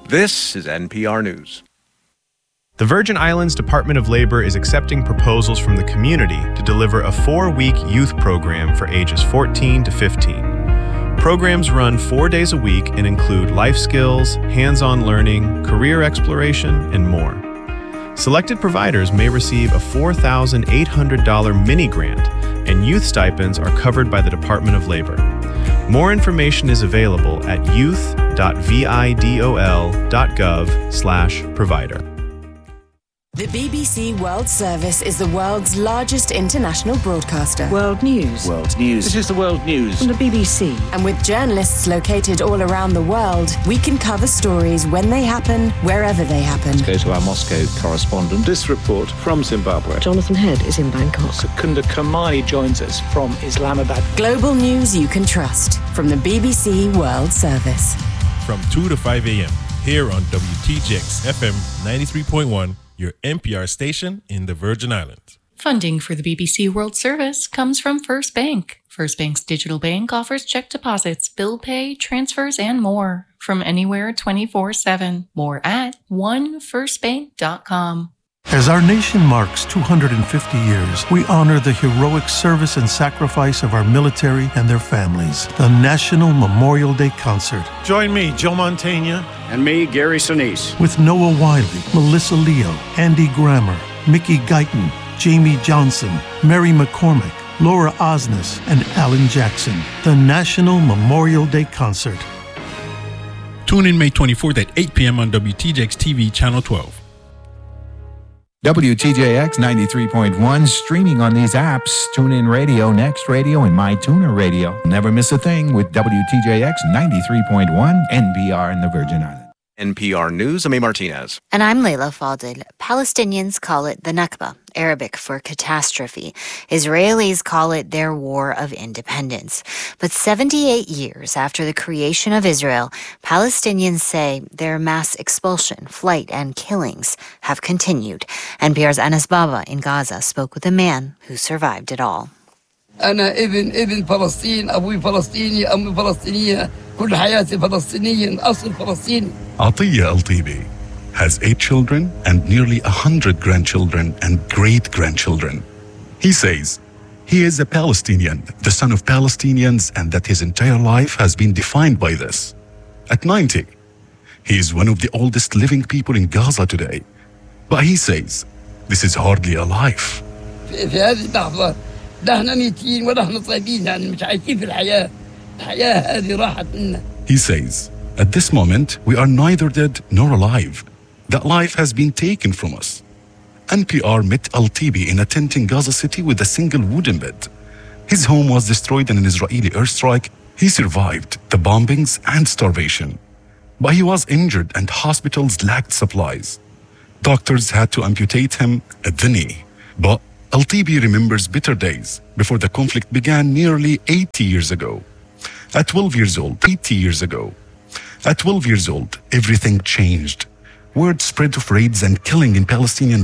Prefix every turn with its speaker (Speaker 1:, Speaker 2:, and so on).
Speaker 1: This is NPR News.
Speaker 2: The Virgin Islands Department of Labor is accepting proposals from the community to deliver a 4-week youth program for ages 14 to 15. Programs run 4 days a week and include life skills, hands-on learning, career exploration, and more. Selected providers may receive a $4,800 mini grant, and youth stipends are covered by the Department of Labor. More information is available at youth.vidol.gov/provider.
Speaker 3: The BBC World Service is the world's largest international broadcaster.
Speaker 4: World News.
Speaker 5: World News.
Speaker 6: This is the World News.
Speaker 4: From the BBC.
Speaker 3: And with journalists located all around the world, we can cover stories when they happen, wherever they happen.
Speaker 5: Go to our Moscow correspondent.
Speaker 6: This report from Zimbabwe.
Speaker 4: Jonathan Head is in Bangkok.
Speaker 6: Secunda Kamani joins us from Islamabad.
Speaker 3: Global news you can trust from the BBC World Service.
Speaker 7: From 2 to 5 a.m. here on WTJX FM 93.1. Your NPR station in the Virgin Islands.
Speaker 8: Funding for the BBC World Service comes from First Bank. First Bank's digital bank offers check deposits, bill pay, transfers, and more from anywhere 24/7. More at onefirstbank.com.
Speaker 9: As our nation marks 250 years, we honor the heroic service and sacrifice of our military and their families. The National Memorial Day Concert.
Speaker 10: Join me, Joe Mantegna.
Speaker 11: And me, Gary Sinise.
Speaker 9: With Noah Wiley, Melissa Leo, Andy Grammer, Mickey Guyton, Jamie Johnson, Mary McCormick, Laura Osnes, and Alan Jackson. The National Memorial Day Concert.
Speaker 12: Tune in May 24th at 8 p.m. on WTJX TV, Channel 12.
Speaker 13: WTJX 93.1, streaming on these apps, TuneIn Radio, Next Radio, and MyTuner Radio. Never miss a thing with WTJX 93.1, NPR in the Virgin Islands.
Speaker 1: NPR News, Amy Martinez.
Speaker 14: And I'm Layla Fadil. Palestinians call it the Nakba, Arabic for catastrophe. Israelis call it their war of independence. But 78 years after the creation of Israel, Palestinians say their mass expulsion, flight, and killings have continued. NPR's Anas Baba in Gaza spoke with a man who survived it all.
Speaker 15: أنا ابن فلسطين أبوي فلسطيني أمي فلسطينية كل حياتي فلسطينية أصل فلسطيني.
Speaker 16: Atiyah Al-Tibi has 8 children and nearly 100 grandchildren and great-grandchildren. He says he is a Palestinian, the son of Palestinians, and that his entire life has been defined by this. At 90, he is one of the oldest living people in Gaza today. But he says this is hardly a life.
Speaker 15: في هذه اللحظة نحن ميتين ونحن طيبين يعني مش عايشين في الحياة. الحياة هذه راحت منا.
Speaker 16: He says, at this moment, we are neither dead nor alive. That life has been taken from us. NPR met Al-Tibi in a tent in Gaza City with a single wooden bed. His home was destroyed in an Israeli airstrike. He survived the bombings and starvation. But he was injured and hospitals lacked supplies. Doctors had to amputate him at the knee. But Al-Tibi remembers bitter days before the conflict began nearly 80 years ago. At 12 years old, 80 years ago. At 12 years old, everything changed. Word spread of raids and killing in Palestinian